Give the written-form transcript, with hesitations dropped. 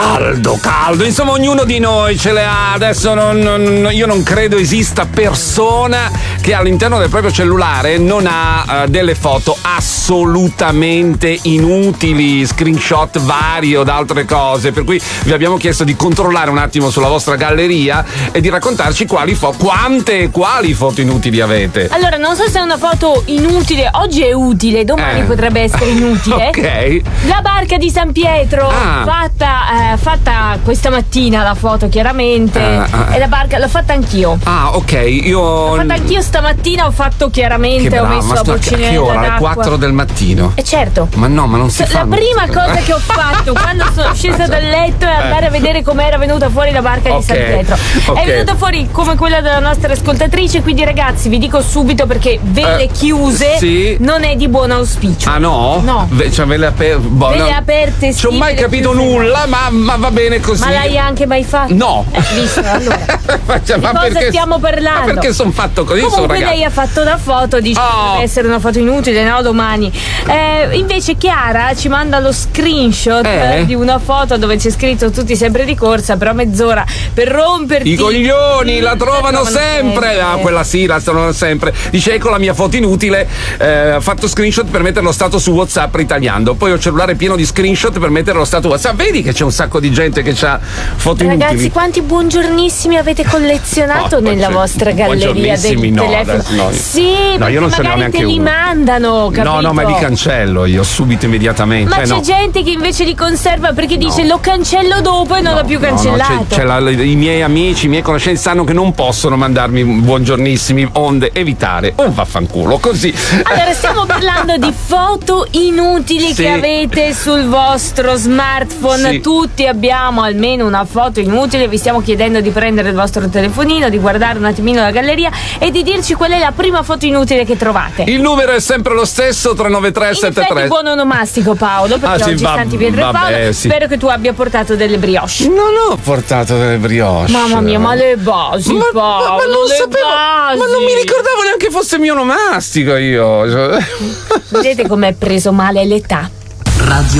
caldo, insomma ognuno di noi ce le ha. Adesso io non credo esista persona che all'interno del proprio cellulare non ha delle foto assolutamente inutili, screenshot vari o d'altre cose, per cui vi abbiamo chiesto di controllare un attimo sulla vostra galleria e di raccontarci quante e quali foto inutili avete. Allora, non so se è una foto inutile, oggi è utile, domani potrebbe essere inutile. Ok. La barca di San Pietro, fatta questa mattina la foto chiaramente, e la barca l'ho fatta anch'io. Ah, ok, l'ho fatta anch'io stamattina, ho fatto chiaramente, ho messo la boccinella. Che ora? Alle 4 del mattino? Certo. Ma no, ma non si fa. La prima cosa che ho fatto quando sono scesa dal letto è andare a vedere com'era venuta fuori la barca di San Pietro. È venuta fuori come quella della nostra ascoltatrice, quindi ragazzi vi dico subito, perché vele chiuse non è di buon auspicio. Ah no? No. Cioè vele aperte. Vele aperte, sì. Non ho mai capito nulla, ma va bene così. Ma l'hai anche mai fatto? No. Visto, allora. Ma cosa stiamo parlando? Ma perché sono fatto così? Comunque lei ha fatto una foto, dice che deve essere una foto inutile, no? Domani. Invece Chiara ci manda lo screenshot di una foto dove c'è scritto tutti sempre di corsa, però mezz'ora per romperti. I coglioni la trovano sempre. Quella sì, la trovano sempre. Dice ecco la mia foto inutile, ha fatto screenshot per mettere lo stato su WhatsApp ritagliando. Poi ho il cellulare pieno di screenshot per mettere lo stato WhatsApp. Vedi che c'è un sacco di gente che ha foto inutili. Ragazzi, quanti buongiornissimi avete collezionato nella vostra galleria del telefono? Sì, no, io non ce ne ho neanche te li uno. mandano, capito? No, ma li cancello io subito, immediatamente. Ma c'è gente che invece li conserva perché dice lo cancello dopo e non l'ha più cancellato. I miei amici, i miei conoscenti sanno che non possono mandarmi buongiornissimi, onde evitare un vaffanculo, così. Allora, stiamo parlando di foto inutili che avete sul vostro smartphone. Tutti abbiamo almeno una foto inutile. Vi stiamo chiedendo di prendere il vostro telefonino, di guardare un attimino la galleria e di dirci qual è la prima foto inutile che trovate. Il numero è sempre lo stesso, 39373. In effetti buon onomastico, Paolo, perché oggi Santi Pietro e Paolo. Spero che tu abbia portato delle brioche. Non ho portato delle brioche. Mamma mia, ma le basi, Paolo, ma non sapevo, ma non mi ricordavo neanche fosse mio onomastico io. Vedete com'è preso male l'età? Radio